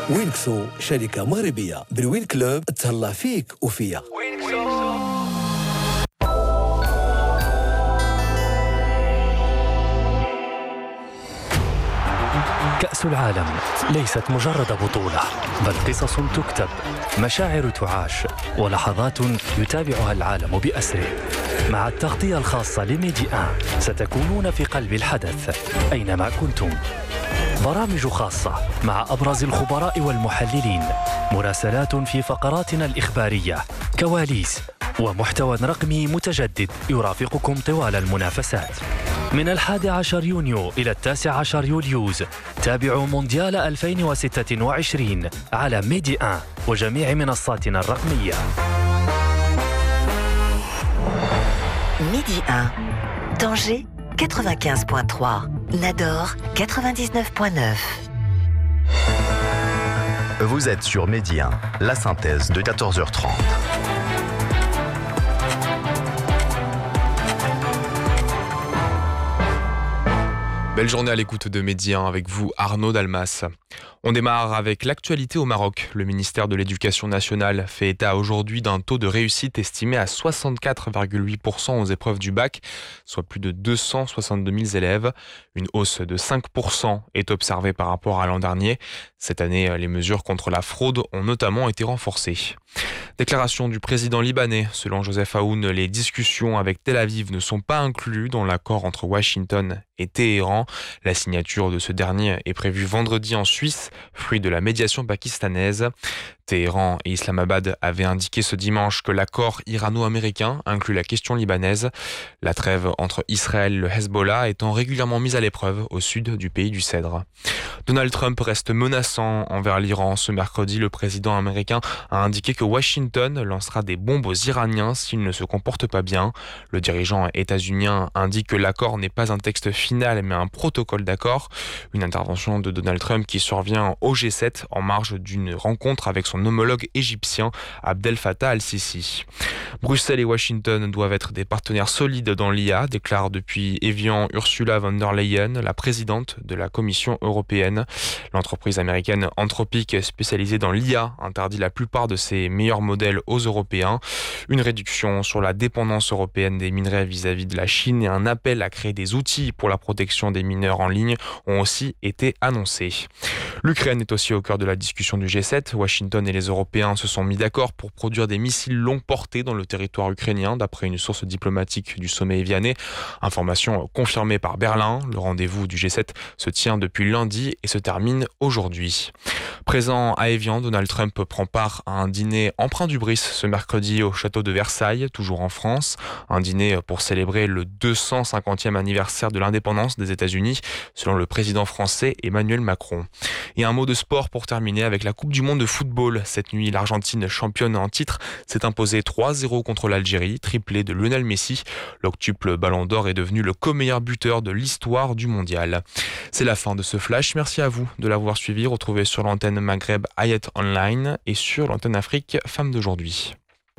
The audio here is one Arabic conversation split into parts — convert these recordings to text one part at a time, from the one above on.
وينكسو شركة مغربية. بالوين كلوب تهلا فيك وفيا. كأس العالم ليست مجرد بطولة، بل قصص تكتب، مشاعر تعاش، ولحظات يتابعها العالم بأسره. مع التغطية الخاصة لميدي 1 ستكونون في قلب الحدث أينما كنتم. برامج خاصة مع أبرز الخبراء والمحللين، مراسلات في فقراتنا الإخبارية، كواليس ومحتوى رقمي متجدد يرافقكم طوال المنافسات. من 11 يونيو إلى 19 يوليوز تابعوا مونديال 2026 على ميدي 1 وجميع منصاتنا الرقمية. ميدي 1 Tanger 95.3 Nador 99.9. Vous êtes sur Midi 1, la synthèse de 14h30. Belle journée à l'écoute de Midi 1 avec vous, Arnaud Dalmas. On démarre avec l'actualité au Maroc. Le ministère de l'Éducation nationale fait état aujourd'hui d'un taux de réussite estimé à 64,8% aux épreuves du bac, soit plus de 262 000 élèves. Une hausse de 5% est observée par rapport à l'an dernier. Cette année, les mesures contre la fraude ont notamment été renforcées. Déclaration du président libanais. Selon Joseph Aoun, les discussions avec Tel Aviv ne sont pas incluses dans l'accord entre Washington et Téhéran. La signature de ce dernier est prévue vendredi en Suisse, fruit de la médiation pakistanaise. Téhéran et Islamabad avaient indiqué ce dimanche que l'accord irano-américain inclut la question libanaise. La trêve entre Israël et le Hezbollah étant régulièrement mise à l'épreuve au sud du pays du Cèdre. Donald Trump reste menaçant envers l'Iran. Ce mercredi, le président américain a indiqué que Washington lancera des bombes aux Iraniens s'ils ne se comportent pas bien. Le dirigeant états-unien indique que l'accord n'est pas un texte final mais un protocole d'accord. Une intervention de Donald Trump qui survient au G7 en marge d'une rencontre avec son homologue égyptien Abdel Fattah al-Sisi. Bruxelles et Washington doivent être des partenaires solides dans l'IA, déclare depuis Évian Ursula von der Leyen, la présidente de la Commission européenne. L'entreprise américaine Anthropic, spécialisée dans l'IA, interdit la plupart de ses meilleurs modèles aux Européens. Une réduction sur la dépendance européenne des minerais vis-à-vis de la Chine et un appel à créer des outils pour la protection des mineurs en ligne ont aussi été annoncés. L'Ukraine est aussi au cœur de la discussion du G7. Washington et les Européens se sont mis d'accord pour produire des missiles longue portée dans le territoire ukrainien, d'après une source diplomatique du sommet évianais. Information confirmée par Berlin. Le rendez-vous du G7 se tient depuis lundi et se termine aujourd'hui. Présent à Évian, Donald Trump prend part à un dîner emprunt du Brice ce mercredi au château de Versailles, toujours en France. Un dîner pour célébrer le 250e anniversaire de l'indépendance des États-Unis, selon le président français Emmanuel Macron. Et un mot de sport pour terminer avec la Coupe du Monde de football. Cette nuit, l'Argentine, championne en titre, s'est imposée 3-0 contre l'Algérie, triplé de Lionel Messi. L'octuple Ballon d'Or est devenu le co-meilleur buteur de l'histoire du mondial. C'est la fin de ce flash. Merci à vous de l'avoir suivi. Retrouvez sur l'antenne Maghreb Hayat Online et sur l'antenne Afrique Femmes d'aujourd'hui.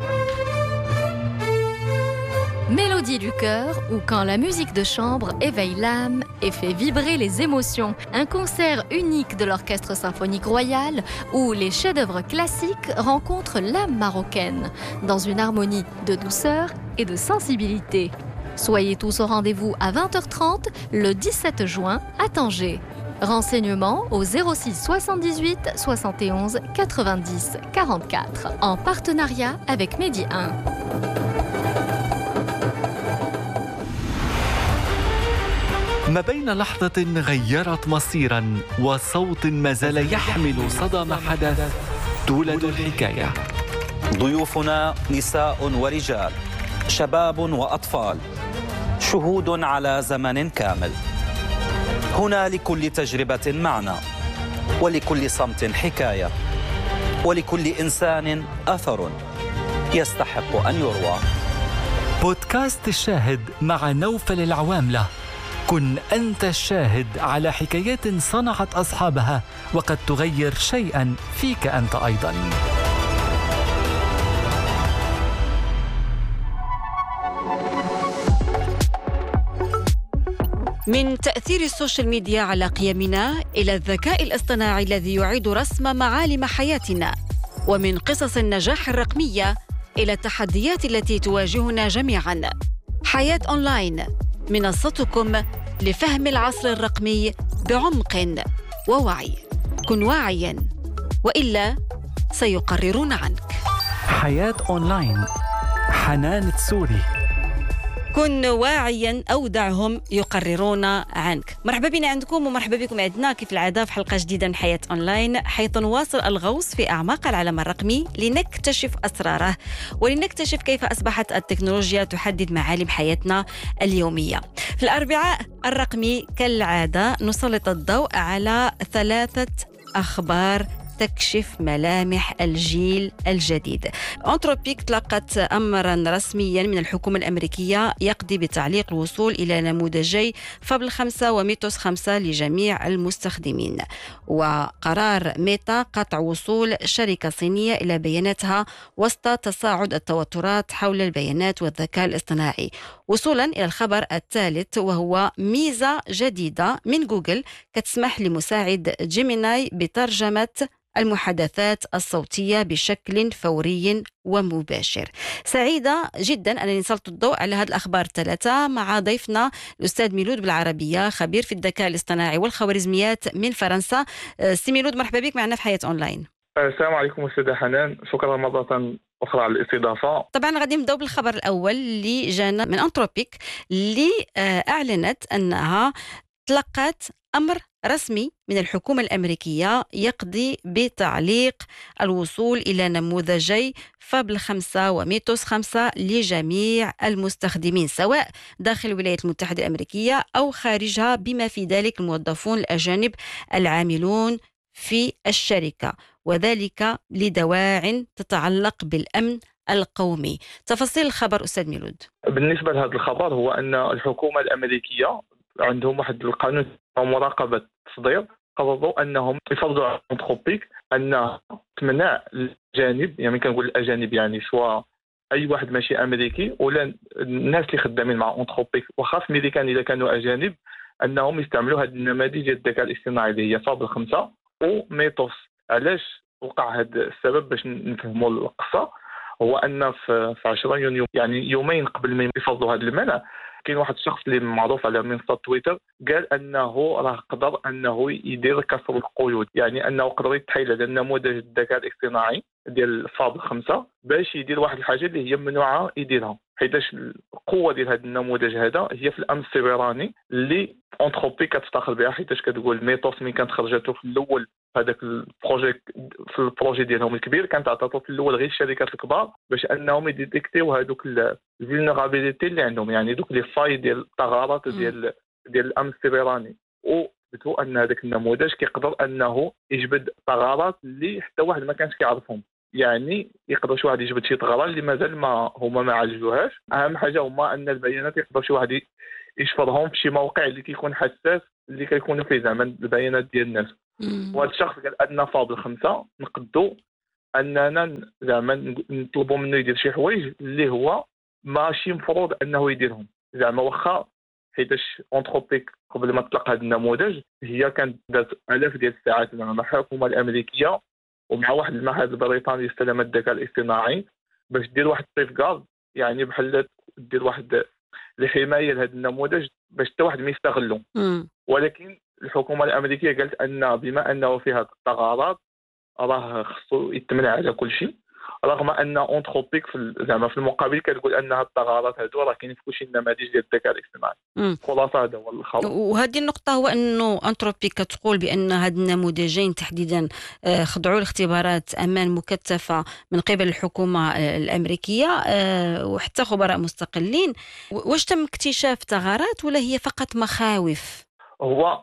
Mélodie du cœur ou quand la musique de chambre éveille l'âme et fait vibrer les émotions. Un concert unique de l'Orchestre Symphonique Royal où les chefs-d'œuvre classiques rencontrent l'âme marocaine dans une harmonie de douceur et de sensibilité. Soyez tous au rendez-vous à 20h30 le 17 juin à Tanger. Renseignements au 06 78 71 90 44 en partenariat avec Medi 1. ما بين لحظة غيرت مصيراً وصوت ما زال يحمل صدى ما حدث تولد الحكاية. ضيوفنا نساء ورجال، شباب وأطفال، شهود على زمن كامل. هنا لكل تجربة معنى، ولكل صمت حكاية، ولكل إنسان أثر يستحق أن يروى. بودكاست الشاهد مع نوفل العواملة. كن أنت الشاهد على حكايات صنعت أصحابها وقد تغير شيئاً فيك أنت أيضاً. من تأثير السوشيال ميديا على قيمنا إلى الذكاء الاصطناعي الذي يعيد رسم معالم حياتنا، ومن قصص النجاح الرقمية إلى التحديات التي تواجهنا جميعاً. حياة أونلاين، منصتكم لفهم العصر الرقمي بعمق ووعي. كن واعياً وإلا سيقررون عنك. حياة أونلاين، حنان تسوري. كن واعياً أو دعهم يقررون عنك. مرحبا بنا عندكم ومرحبا بكم عندنا كيف العادة في حلقة جديدة من حياة أونلاين، حيث نواصل الغوص في أعماق العالم الرقمي لنكتشف أسراره ولنكتشف كيف أصبحت التكنولوجيا تحدد معالم حياتنا اليومية. في الأربعاء الرقمي كالعادة نسلط الضوء على 3 أخبار تكشف ملامح الجيل الجديد. أنتروبيك تلقت أمرا رسميا من الحكومة الأمريكية يقضي بتعليق الوصول إلى نموذجي فابل 5 وميتوس 5 لجميع المستخدمين. وقرار ميتا قطع وصول شركة صينية إلى بياناتها وسط تصاعد التوترات حول البيانات والذكاء الاصطناعي. وصولا إلى الخبر الثالث، وهو ميزة جديدة من جوجل كتسمح لمساعد جيميناي بترجمة المحادثات الصوتية بشكل فوري ومباشر. سعيدة جدا أنني سلطت الضوء على هذه الأخبار الثلاثة مع ضيفنا الأستاذ ميلود بالعربية، خبير في الذكاء الاصطناعي والخوارزميات من فرنسا. سي ميلود، مرحبا بك معنا في حياة أونلاين. السلام عليكم أستاذة حنان، شكرا مرة أخرى على الاستضافة. طبعا غادي نبداو بالخبر الأول اللي جانا من أنتروبيك، اللي أعلنت أنها تلقت أمر رسمي من الحكومة الأمريكية يقضي بتعليق الوصول إلى نموذجي فابل 5 وميتوس 5 لجميع المستخدمين سواء داخل الولايات المتحدة الأمريكية أو خارجها، بما في ذلك الموظفون الأجانب العاملون في الشركة، وذلك لدواع تتعلق بالأمن القومي. تفاصيل الخبر أستاذ ميلود. بالنسبة لهذا الخبر، هو أن الحكومة الأمريكية عندهم واحد القانون مراقبة التصدير، قرروا أنهم يفرضوا على أنتروبيك أن تمنع الأجانب، يعني كنقول الأجانب يعني سواء أي واحد ماشي أمريكي ولا الناس اللي خدامين مع أنتروبيك وخاص أمريكان إذا كانوا أجانب، أنهم يستعملوا هذه النماذج ديال الذكاء الاصطناعي اللي هي فابل 5 وميتوس. علاش وقع هذا السبب؟ باش نفهموا القصة، هو أن في 10 يونيو يعني يومين قبل ما يفرضوا هذا المنع، كاين واحد الشخص اللي معروف على منصة تويتر قال أنه راه قدر أنه يدير كسر القيود، يعني أنه قدر يتحايل على نموذج الذكاء الاصطناعي ديال فابل 5 باش يدير واحد الحاجة اللي هي ممنوعة يديرها، حيتاش القوة ديال هذا النموذج هذا هي في الأمن السيبراني اللي أنتروبيك كتفتخر بها، حيتاش كتقول ميتوس ملي كانت خرجته في الأول هذاك البروجي، في البروجي ديالهم الكبير كانت عطاتو في الاول غير الشركات الكبار باش انهم يديتيكتيو هذوك الفولنرابيليتي اللي عندهم، يعني دوك لي فاي ديال الثغرات ديال الامن السيبراني، وثبتوا ان هذاك النموذج كيقدر انه يجبد ثغرات اللي حتى واحد ما كانش كيعرفهم، يعني يقدر شي واحد يجبد شي ثغره اللي مازال هما ما عالجوهاش. اهم حاجه هما ان البيانات يقدر شي واحد يشفرهم في شي موقع اللي كيكون حساس، اللي كيكونوا فيه زعما البيانات ديال الناس. وهذا الشخص قال أن فابل 5 نقدوا أننا زعما نطلبوا منه يدير شي حوايج اللي هو ماشي مفروض أنه يديرهم، زعما واخا حيتاش أنتروبيك قبل ما تطلق هذا النموذج هي كانت دات آلاف ديال الساعات مع الحكومة الأمريكية ومع واحد المعهد البريطاني للسلامة الذكاء الاصطناعي باش دير واحد السيف جارد، يعني بحال دير واحد الحماية لهذا النموذج باش حتى واحد ما يستغلو. ولكن الحكومة الأمريكية قالت أن بما أنه فيها الثغرات راه خصو يتمنع على كل شيء، رغم أن أنتروبيك زعما في المقابل كتقول أن هاد الثغرات هادو راه كاينين في كلشي النماذج ديال الذكاء الاصطناعي. خلاصة هذا هو الخبر. وهذه النقطة هو أنه أنتروبيك كتقول بأن هاد النموذجين تحديدا خضعوا لاختبارات أمان مكثفة من قبل الحكومة الأمريكية وحتى خبراء مستقلين. واش تم اكتشاف ثغرات ولا هي فقط مخاوف؟ هو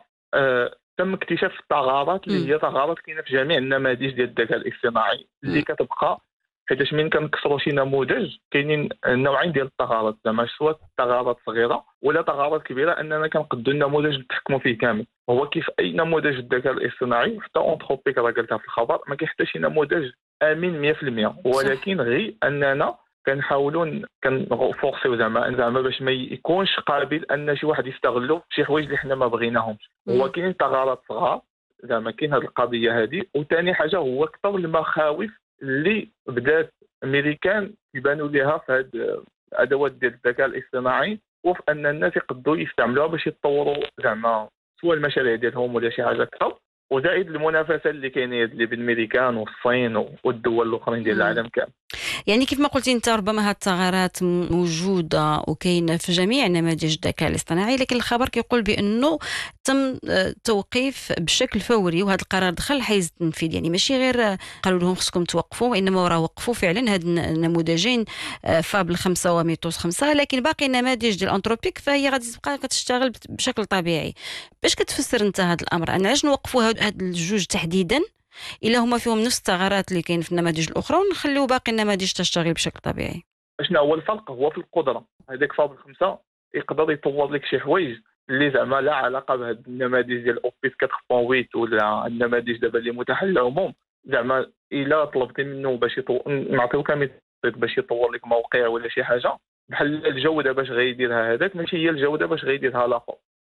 تم اكتشاف الثغرات اللي هي ثغرات كاينه في جميع النماذج ديال الذكاء الاصطناعي اللي كتبقى، حيتاش من كنكسروا شي نموذج كاينين نوعين ديال الثغرات، زعما سواء ثغرات صغيره ولا ثغرات كبيره اننا كنقدوا النموذج نتحكموا فيه كامل. هو كيف اي نموذج الذكاء الاصطناعي حتى أنتروبيك راه قالتها في الخبر ما كاين حتى شي نموذج امن 100%، ولكن غير اننا كنحاولوا كنفورسيو زعما باش ما يكونش قابل ان شي واحد يستغلوا شي حوايج اللي حنا ما بغيناهمش. هو كاين ثغرات صغار زعما كاين هذه القضيه هذه. وثاني حاجه هو اكثر المخاوف اللي بدات امريكان يبانوا لها في هذه الادوات ديال الذكاء الاصطناعي، وفي ان الناس يقدروا يستعملوها باش يتطوروا زعما سواء المشاريع ديالهم ولا شي حاجه اكثر. وزائد المنافسه اللي كاينه اللي بين الامريكان والصين والدول الاخرين ديال العالم كامل. يعني كيف ما قلتي انت ربما هذه الثغرات موجوده وكاينه في جميع نماذج الذكاء الاصطناعي، لكن الخبر كيقول بانه تم توقيف بشكل فوري، وهذا القرار دخل حيز التنفيذ. يعني ماشي غير قالوا لهم خصكم توقفوا، وانما راه وقفوا فعلا هاد النموذجين فابل 5 وميتوس 5، لكن باقي النماذج ديال انتروبيك فهي غادي تبقى كتشتغل بشكل طبيعي. باش كتفسر انت هذا الامر؟ انا علاش نوقفوا هاد الجوج تحديدا إلا هما فيهم نفس الثغرات اللي كاين في النماذج الأخرى، ونخليو باقي النماذج تشتغل بشكل طبيعي؟ شنو هو الفرق؟ هو في القدرة. هذاك فابل 5 يقدر يطور لك شي حوايج اللي زعما لا علاقة بهاد النماذج ديال اوفيس 4.8 ولا النماذج دابا اللي متاحة للعموم. زعما إلا طلبتي منه باش نعطيوك مثال باش يطور لك موقع ولا شي حاجة، بحال الجودة باش غيديرها هذاك ماشي هي الجودة باش غيديرها الآخر.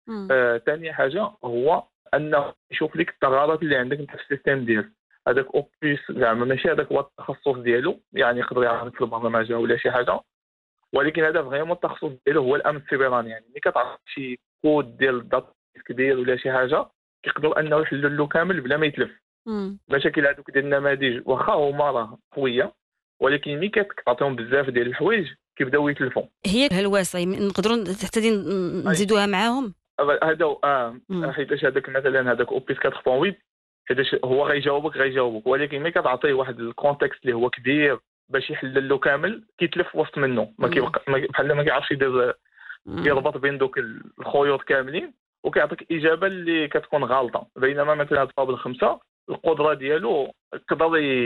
ثاني حاجة هو انه يشوف لك الثغرات اللي عندك انت في السيستم ديالك. هذاك اوبيس زعما ماشي هذاك هو التخصص ديالو، يعني يقدر يعرف في البرمجه ولا شي حاجه، ولكن هذا فريمون التخصص ديالو هو الامن السيبراني. يعني ملي كتعرف شي كود ديال الداتا كبير ولا شي حاجه يقدر انه يحل له كامل بلا ما يتلف. مشاكل هذوك ديال النماذج واخا هما راه قويه، ولكن ملي كتعطيهم بزاف ديال الحوايج كيبداو يتلفوا. هي الهلوسه نقدروا حتى نزيدوها معاهم. هذا حيتاش هذاك مثلا هذاك اوبيس 4.8 حيتاش هو غيجاوبك، ولكن ملي كتعطيه واحد الكونتكست اللي هو كبير باش يحل له كامل كيتلف وسط منه، ما كيبقى بحال ما كيعرفش يدير يربط بين دوك الخيوط كاملين، وكيعطيك اجابه اللي كتكون غالطه. بينما مثلا فابل 5 القدره ديالو تقدر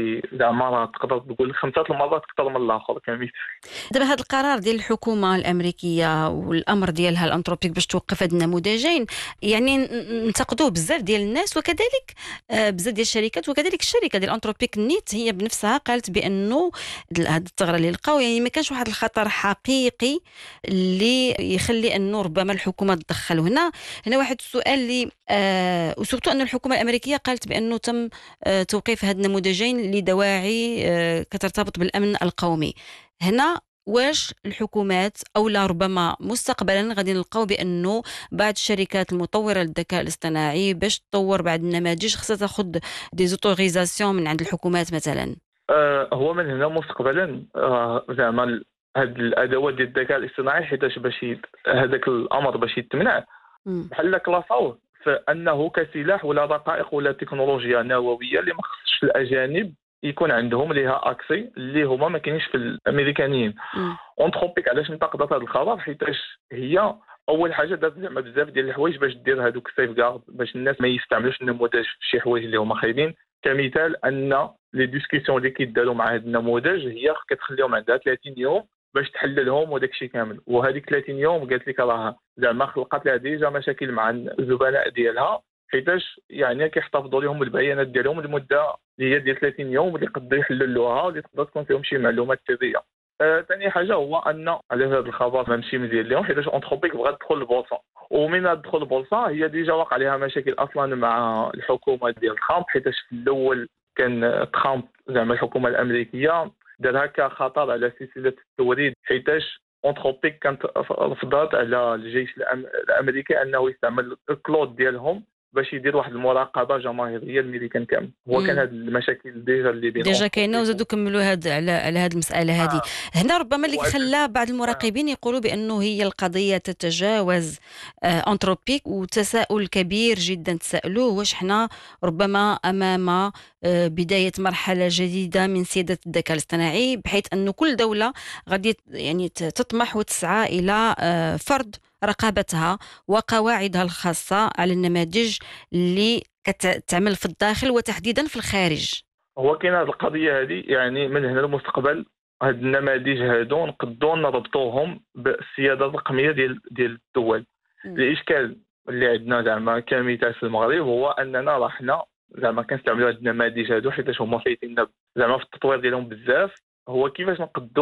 زعما تقدر تقول 5 المرات اكثر من الاخر كامل. دابا هذا القرار ديال الحكومه الامريكيه والامر ديالها الانتروبيك باش توقف هاد النموذجين، يعني انتقدوه بزاف ديال الناس وكذلك بزاف ديال الشركات، وكذلك الشركه ديال انتروبيك نيت هي بنفسها قالت بانه هاد الثغره اللي لقاو يعني ما كانش واحد الخطر حقيقي اللي يخلي انه ربما الحكومه تدخل. هنا واحد السؤال اللي وسورتو ان الحكومه الامريكيه قالت بانه تم توقيف هاد النموذجين لدواعي كترتبط بالامن القومي. هنا واش الحكومات او لا ربما مستقبلا غادي نلقاو بانه بعض الشركات المطوره للذكاء الاصطناعي باش تطور بعض النماذج خصها تاخذ دي زوتوريزاسيون من عند الحكومات مثلا؟ هو من هنا مستقبلا زعما هاد الادوات ديال الذكاء الاصطناعي حيتاش باش هذاك الامر باش يتمنع بحال كلاصاوه فانه كسلاح ولا رقائق ولا تكنولوجيا نوويه اللي ما خصش الاجانب يكون عندهم ليها اكسي اللي هما ما كاينينش في الامريكانيين. اونتروبيك علاش انتقدت هذا الخبر؟ حيتاش هي اول حاجه دارت زعما بزاف ديال الحوايج باش دير هذوك السيف غارد باش الناس ما يستعملوش النموذج في شي حوايج اللي هما خايبين. كمثال ان لي ديسكسيون اللي كيداروا مع هذا النموذج هي كتخليهم عندها 30 يوم باش تحللهم وداك الشيء كامل، وهذيك 30 يوم قالت لك راه زعما خلقت لها ديجا مشاكل مع الزبناء ديالها حيتاش يعني كيحتفظوا لهم بالبيانات ديالهم لمده اللي هي ديال 30 يوم اللي يقدروا يحللوها واللي تقدر تكون فيهم شي معلومات سريه. ثاني حاجه هو ان على هذا الخبر ماشي مزيان لهم حيتاش اونتروبيك بغات تدخل البورصه، ومن تدخل البورصه هي ديجا واقع عليها مشاكل اصلا مع الحكومه ديال ترامب حيتاش في الاول كان ترامب زعما الحكومه الامريكيه دارها كخطر على سلسله التوريد حيتاش اونتروبيك كانت رفضت على الجيش الامريكي انه يستعمل الكلود ديالهم باش يدير واحد المراقبه جماهيريه للميريكان كامل. هو كان هذه المشاكل ديجا اللي بين ديجا كاينه وزادوا كملوا على هذه المساله هذه. هنا ربما اللي خلى بعض المراقبين يقولوا بانه هي القضيه تتجاوز انتروبيك، وتساؤل كبير جدا تسالوه واش حنا ربما امام بدايه مرحله جديده من سياده الذكاء الاصطناعي، بحيث انه كل دوله غادي يعني تطمح وتسعى الى فرض رقابتها وقواعدها الخاصة على النماذج اللي كتعمل في الداخل وتحديدا في الخارج. هو كاين هذه القضية هذه يعني من هنا المستقبل هاد النماذج هادو نقدروا نربطوهم بالسيادة الرقمية ديال الدول. الإشكال اللي عندنا زعما كمثال في المغرب هو أننا راه حنا زعما كنستعملوا هاد النماذج هادو حيت هما فايتين زعما في التطوير ديالهم بزاف. هو كيفاش نقدروا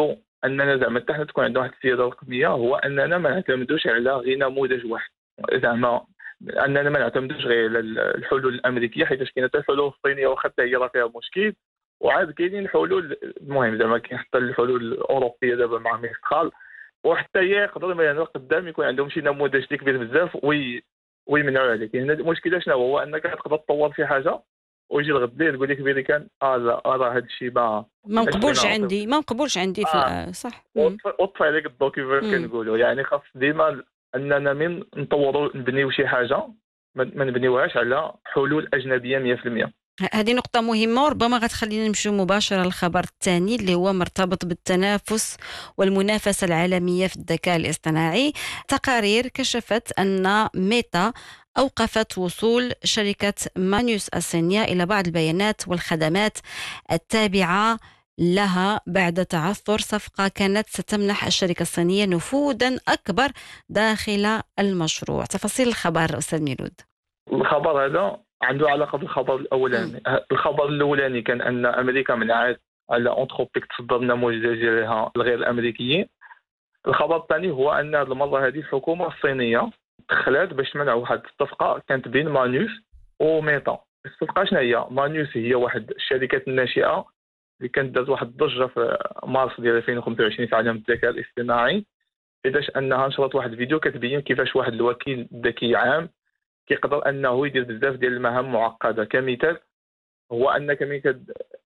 اننا زعما حتى حنا تكون عندنا واحد السياده رقميه، هو اننا ما نعتمدوش على غير نموذج واحد، زعما اننا ما نعتمدوش غير على الحلول الامريكيه، حيت كاينه حتى الحلول الصينيه واخا حتى هي راه فيها مشكل، وعاد كاينين حلول المهم زعما كاين حتى الحلول الاوروبيه دابا مع ميسترال، وحتى هي يقدر يعني قدام يكون عندهم شي نموذج اللي كبير بزاف ويمنعوا عليك. هنا المشكله شنو هو انك تقدر تطور في حاجه ويجي الغد ليه تقول لك امريكان لا راه هذا الشيء ما مقبولش عندي في صح. وطفي عليك الضوء كيف كنقولوا، يعني خاص ديما اننا من نطوروا نبنيو شي حاجه ما نبنيوهاش على حلول اجنبيه 100%. هذه نقطة مهمة، وربما غتخلينا نمشيو مباشرة للخبر الثاني اللي هو مرتبط بالتنافس والمنافسة العالمية في الذكاء الاصطناعي. تقارير كشفت أن ميتا أوقفت وصول شركة مانيوس الصينية إلى بعض البيانات والخدمات التابعة لها بعد تعثر صفقة كانت ستمنح الشركة الصينية نفوذا أكبر داخل المشروع. تفاصيل الخبر أستاذ ميلود. الخبر هذا عنده علاقة بالخبر الأولاني. الخبر الأولاني كان أن أمريكا منعت على أنتروبيك تصدر النموذج ديالها لغير الأمريكيين. الخبر الثاني هو أن هذه المرة هذه الحكومة الصينية دخلت باش تمنع واحد الصفقة كانت بين مانيوس وميتا. الصفقة شنو هي؟ مانيوس هي واحد الشركات الناشئة اللي كانت دازت واحد الضجة في مارس ديال 2025 في عالم الذكاء الاصطناعي، حيتاش أنها نشرت واحد الفيديو كتبين كيفاش واحد الوكيل ذكي عام كيقدر انه يدير بزاف ديال المهام معقده. كمثال هو انك ملي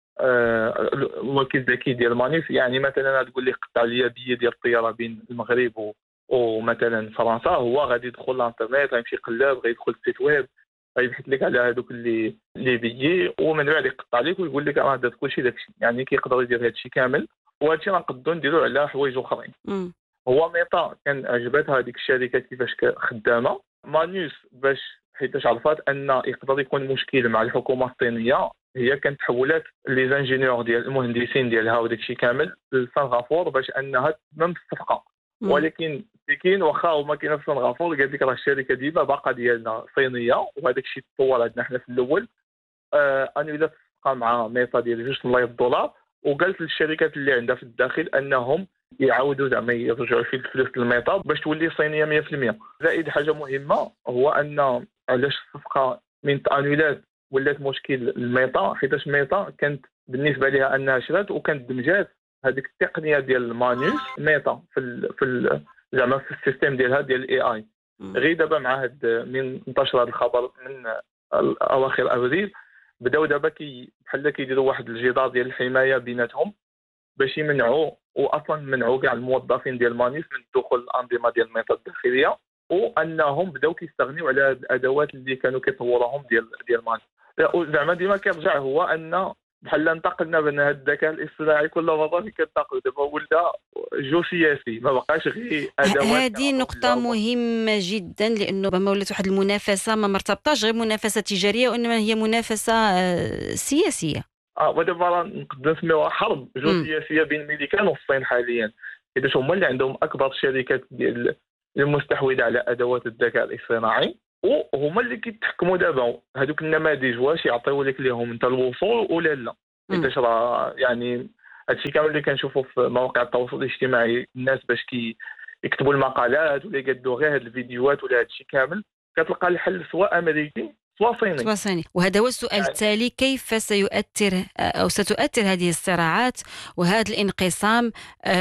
الوكيل ذكي ديال مانيف، يعني مثلا تقول لي قطع لي بيه ديال الطياره بين المغرب ومثلا فرنسا، هو غادي يدخل للانترنت، غيمشي يقلب، غيدخل السيت ويب، غيبحث لك على هذوك اللي بيي، ومن بعد يقطع لك ويقول لك راه درت كلشي داكشي. يعني كيقدر يدير هذا الشيء كامل، وهذا الشيء نقدروا نديروه على حوايج اخرين. هو ميتا كان عجبتها هذيك الشركه كيفاش خدامه. مانيوس باش حيتاش عرفات ان يقدر يكون مشكل مع الحكومه الصينيه، هي كانت تحولات لي زانجينيور ديال المهندسين ديالها وداك الشيء كامل لسنغافور باش انها تتمم الصفقه. ولكن بكين واخا هما كاينه في سنغافور قالت لك راه الشركه ديما باقا ديالنا صينيه، وهذاك الشيء تطور عندنا حنا في الاول. انولات الصفقه مع ميتا ديال $2 مليون، وقالت للشركات اللي عندها في الداخل انهم يعاودوا زعما يرجعوا فيه الفلوس للميتا باش تولي صينيه 100%. زائد حاجه مهمه هو ان علاش الصفقه من تانولات ولات مشكل للميتا، حيتاش ميتا كانت بالنسبه لها انها شرات وكانت دمجات هذيك التقنيه ديال مانيوس ميتا في زعما في السيستم ديالها ديال الاي اي. غير دابا مع هذا من انتشر هذا الخبر من اواخر ابريل، بداو دابا بحال كيديروا واحد الجدار ديال الحمايه بيناتهم باش يمنعوا، واصلا منعوا كاع الموظفين ديال مانيس من الدخول للانظمه ديال الميتا الداخليه، وانهم بداو كيستغنيو على الادوات اللي كانوا كيطوروهم ديال مانيس. زعما ديما كيرجع هو ان بحال انتقلنا بان هذا الذكاء الاصطناعي كل وظيفه كتنتقل دابا ولا جو سياسي، ما بقاش غير ادوات. هذه نقطه مهمه جدا، لانه ربما ولات واحد المنافسه ما مرتبطاش غير منافسه تجاريه، وانما هي منافسه سياسيه. ودابا نقدر نسميوها حرب جيوسياسيه بين الامريكان والصين حاليا، حيت هما اللي عندهم اكبر الشركات ديال المستحوذه على ادوات الذكاء الاصطناعي، وهما اللي كيتحكموا دابا هذوك النماذج واش يعطيو لك ليهم انت الوصول ولا لا. حيت راه يعني هادشي كامل اللي كنشوفوا في مواقع التواصل الاجتماعي، الناس باش يكتبوا المقالات ولا يقادوا غير هاد الفيديوهات ولا هادشي كامل، كتلقى الحل سواء امريكي سواء صيني. وهذا هو السؤال التالي: كيف سيؤثر أو ستؤثر هذه الصراعات وهذا الانقسام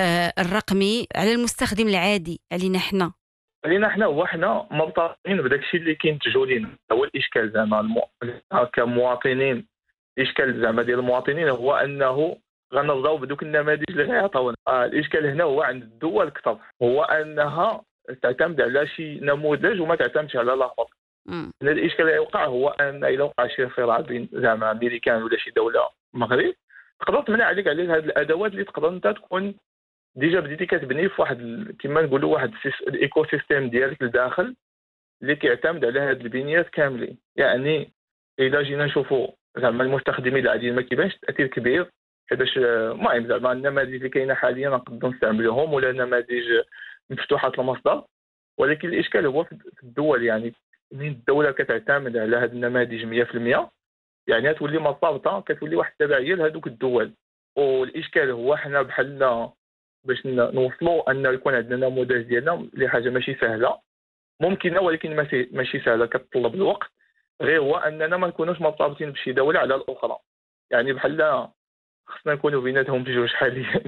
الرقمي على المستخدم العادي علينا حنا؟ هو حنا مرتبطين بداك الشيء اللي كينتجوا لينا. هو الاشكال زعما كمواطنين، الاشكال زعما ديال المواطنين هو انه غنرضاو بدوك النماذج اللي غيعطيونا. الاشكال هنا هو عند الدول اكثر، هو انها تعتمد على شي نموذج وما تعتمدش على الاخر. هذا الاشكال اللي يوقع هو ان اذا وقع شي صراع بين زعما امريكان ولا شي دوله مغرب، تقدر تمنع عليك هذه الادوات اللي تقدر انت تكون ديجا بديتي كتبني في واحد كما نقولوا واحد الايكو سيستيم ديالك لداخل اللي كيعتمد على هذه البنيات كاملين. يعني اذا جينا نشوفوا زعما المستخدمين العاديين ما كيبانش تاثير كبير، حيتاش المهم زعما النماذج اللي كاينه حاليا نقدروا نستعملوهم ولا نماذج مفتوحه المصدر. ولكن الاشكال هو في الدول، يعني من الدوله كتعتمد على هذه النماذج 100%، يعني تولي مرتبطه كتولي واحد التبعيه لهذوك الدول. والاشكال هو حنا بحالنا باش نوصلوا ان يكون عندنا نموذج ديالنا لحاجه ماشي سهله ممكنه، ولكن ماشي سهله، كتطلب الوقت. غير هو اننا ما نكونوش مرتبطين بشي دوله على الاخرى، يعني بحال خصنا نكونوا بيناتهم بجوج حاليا.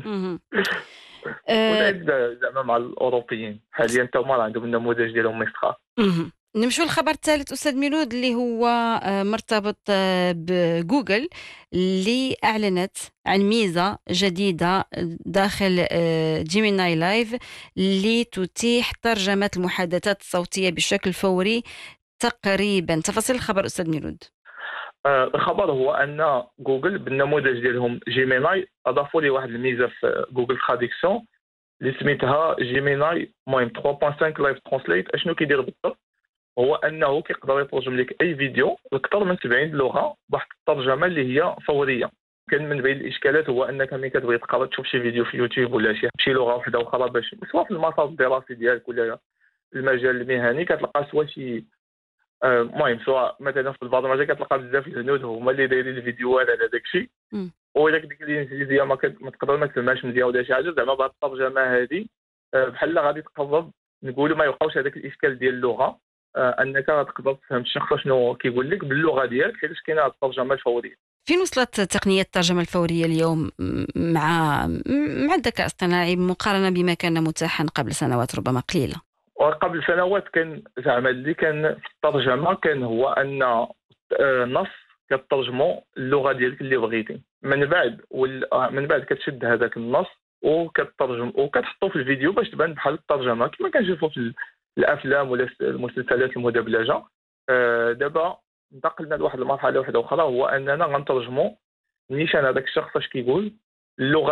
زعما مع الاوروبيين حاليا حتى هما عندهم النموذج ديالهم مستخار. نمشوا للخبر الثالث أستاذ ميلود اللي هو مرتبط بجوجل اللي أعلنت عن ميزة جديدة داخل جيميناي لايف اللي تتيح ترجمة المحادثات الصوتية بشكل فوري تقريبا. تفاصيل الخبر أستاذ ميلود. الخبر هو ان جوجل بالنموذج ديالهم جيميناي اضافوا لي واحد الميزه في جوجل تراديكسيون اللي سميتها جيميناي 3.5 لايف ترانسليت. اشنو كيدير بالضبط؟ هو انه كيقدر يترجم لك اي فيديو اكثر من 70 لغه بواحد الترجمه اللي هي فوريه. كان من بين الاشكالات هو انك ملي كتبغي تقرا تشوف شي فيديو في يوتيوب ولا شي لغه واحده اخرى باش سواء في المسار الدراسي ديالك ولا المجال المهني كتلقى سواء شي المهم سواء مثلا في البرمجه كتلقى بزاف الهنود هما اللي دايرين الفيديوهات على داك الشيء، وإلا ديك الانجليزيه ما تقدر ما تفهمهاش مزيان ولا شي حاجه. زعما بهاد الترجمه هذه بحال غادي تقرب نقولوا ما يوقعش هذاك الاشكال ديال اللغه، انك تقدر تفهم الشخص شنو كيقول لك باللغه ديالك حيت كاينه الترجمه الفوريه. فين وصلت تقنيه الترجمه الفوريه اليوم مع الذكاء الاصطناعي مقارنه بما كان متاحا قبل سنوات ربما قليله؟ وقبل سنوات كان زعما اللي كان في الترجمه كان هو ان نص كترجمو اللغه ديالك اللي بغيتي، من بعد كتشد هذاك النص وكترجم وكتحطو في الفيديو باش تبان بحال الترجمه كما كنشوفوا في الافلام ولا المسلسلات المدبلجه. دابا انتقلنا لواحد المرحله واحده اخرى، هو اننا غنترجموا نيشان هذاك الشخص اش كيقول اللغه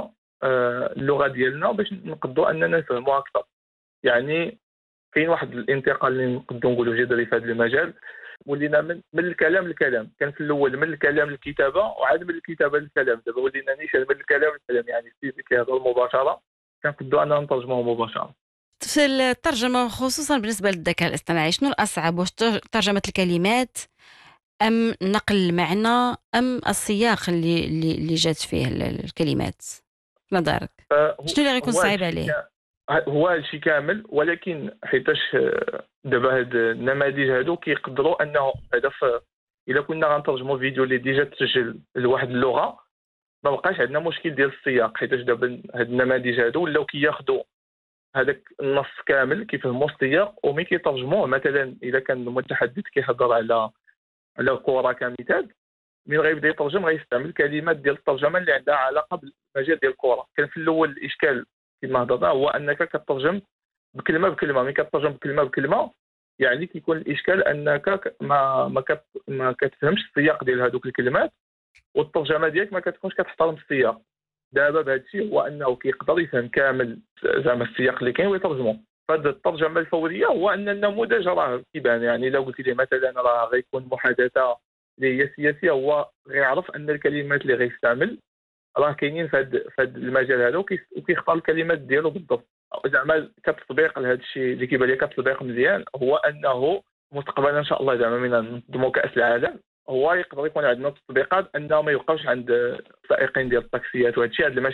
ديالنا باش نقدروا اننا نفهموها اكثر. يعني كاين واحد الانتقال اللي نقدروا نقولوا جذري في هذا المجال، ولينا من الكلام للكلام. كان في الاول من الكلام للكتابه وعاد من الكتابه للكلام، دابا ولينا نيشان من الكلام للكلام، يعني السيد كيهضر مباشره كنقدروا اننا نترجموه مباشره. في الترجمه خصوصا بالنسبه للذكاء الاصطناعي شنو الاصعب؟ واش ترجمه الكلمات ام نقل المعنى ام السياق اللي جات فيه الكلمات في نظرك؟ شنو اللي غيكون صعيب عليه؟ هو هادشي كامل، ولكن حيتاش دابا هاد النماذج هادو كيقدروا انه هذا الا كنا غنترجموا فيديو اللي ديجا تسجل لواحد اللغه ما بقاش عندنا مشكل ديال السياق، حيتاش دابا هاد النماذج هادو ولاو كياخذوا هذاك النص كامل كيفهموا السياق وملي كيترجموه. مثلا اذا كان المتحدث كيهضر على كره كمثال، من غيبدا يترجم غيستعمل كلمات ديال الترجمه اللي عندها علاقه بالمجال ديال الكره. كان في الاول الاشكال كما هضرنا هو انك كترجم بكلمه بكلمه، ملي كترجم بكلمه بكلمه يعني كيكون الاشكال انك ما كتفهمش السياق ديال هذوك الكلمات والترجمه ديالك ما كتكونش كتحترم السياق. دابا بهذا الشيء هو انه كيقدر يفهم كامل زعما السياق اللي كاين ويترجمه. فهاد الترجمه الفوريه هو ان النموذج راه كيبان، يعني لو قلت لي مثلا راه غيكون محادثه اللي هي سياسيه هو غيعرف ان الكلمات اللي غيستعمل راه كاينين في هذا المجال هذا وكيختار الكلمات ديالو بالضبط. زعما كتطبيق لهذا الشيء اللي كيبان لي كتطبيق مزيان هو انه مستقبلا ان شاء الله زعما من ننظموا كاس العالم هو يقدر يكون عندنا تطبيقات انه ما يبقاوش عند السائقين ديال الطاكسيات وهذا الشيء. هذا